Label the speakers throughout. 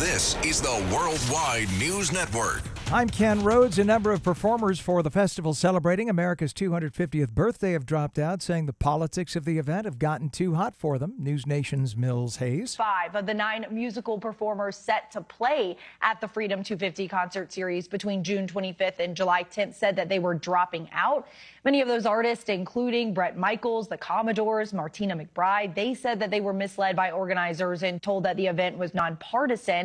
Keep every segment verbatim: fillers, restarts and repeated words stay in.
Speaker 1: This is the Worldwide News Network.
Speaker 2: I'm Ken Rhodes. A number of performers for the festival celebrating America's two hundred fiftieth birthday have dropped out, saying the politics of the event have gotten too hot for them. News Nation's Mills Hayes.
Speaker 3: Five of the nine musical performers set to play at the Freedom two fifty concert series between June twenty-fifth and July tenth said that they were dropping out. Many of those artists, including Bret Michaels, the Commodores, Martina McBride, they said that they were misled by organizers and told that the event was nonpartisan.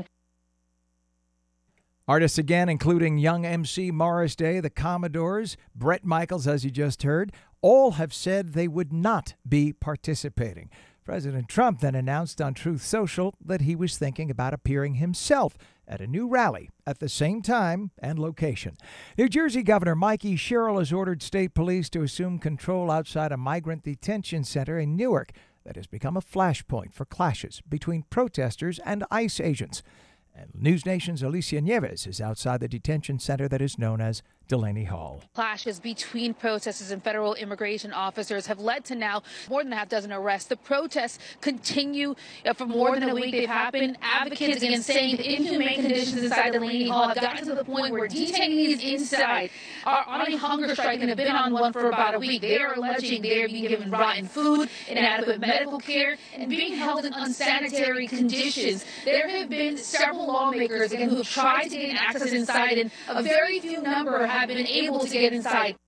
Speaker 2: Artists again, including young M C Morris Day, the Commodores, Bret Michaels, as you just heard, all have said they would not be participating. President Trump then announced on Truth Social that he was thinking about appearing himself at a new rally at the same time and location. New Jersey Governor Mikey Sherrill has ordered state police to assume control outside a migrant detention center in Newark that has become a flashpoint for clashes between protesters and ICE agents. And News Nation's Alicia Nieves is outside the detention center that is known as Delaney Hall.
Speaker 4: Clashes between protesters and federal immigration officers have led to now more than a half dozen arrests. The protests continue for more than a week. They've happened. Advocates again saying the inhumane conditions inside Delaney Hall have gotten to the point where detainees inside are on a hunger strike and have been on one for about a week. They are alleging they are being given rotten food, inadequate medical care, and being held in unsanitary conditions. There have been several lawmakers again who have tried to gain access inside, and a very few number have been able to get inside.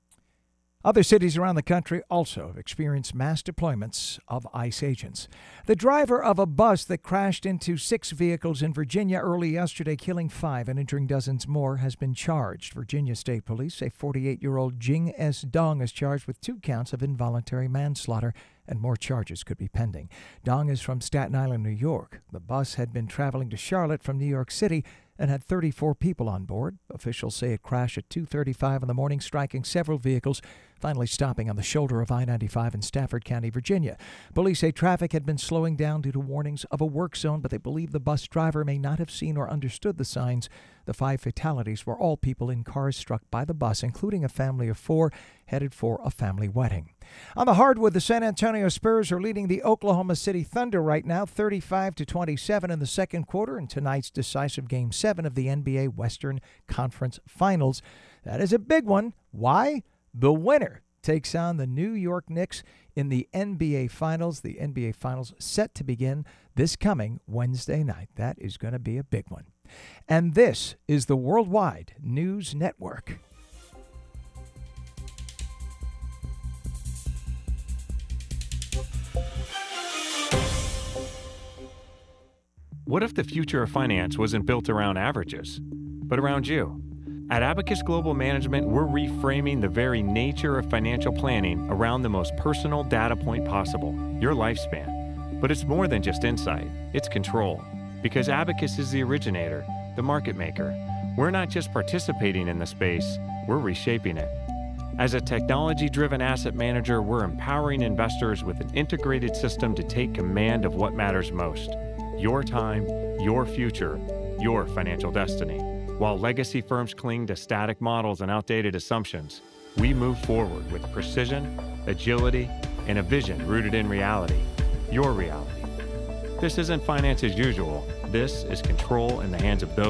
Speaker 2: Other cities around the country also have experienced mass deployments of ICE agents. The driver of a bus that crashed into six vehicles in Virginia early yesterday, killing five and injuring dozens more, has been charged. Virginia State Police say forty-eight-year-old Jing S. Dong is charged with two counts of involuntary manslaughter, and more charges could be pending. Dong is from Staten Island, New York. The bus had been traveling to Charlotte from New York City and had thirty-four people on board. Officials say it crashed at two thirty-five in the morning, striking several vehicles, finally stopping on the shoulder of I ninety-five in Stafford County, Virginia. Police say traffic had been slowing down due to warnings of a work zone, but they believe the bus driver may not have seen or understood the signs. The five fatalities were all people in cars struck by the bus, including a family of four headed for a family wedding. On the hardwood, the San Antonio Spurs are leading the Oklahoma City Thunder right now, thirty-five to twenty-seven in the second quarter in tonight's decisive Game seven of the N B A Western Conference Finals. That is a big one. Why? The winner takes on the New York Knicks in the N B A Finals. The N B A Finals set to begin this coming Wednesday night. That is going to be a big one. And this is the Worldwide News Network.
Speaker 5: What if the future of finance wasn't built around averages, but around you? At Abacus Global Management, we're reframing the very nature of financial planning around the most personal data point possible, your lifespan. But it's more than just insight, it's control. Because Abacus is the originator, the market maker. We're not just participating in the space, we're reshaping it. As a technology-driven asset manager, we're empowering investors with an integrated system to take command of what matters most. Your time, your future, your financial destiny. While legacy firms cling to static models and outdated assumptions, we move forward with precision, agility, and a vision rooted in reality, your reality. This isn't finance as usual. This is control in the hands of those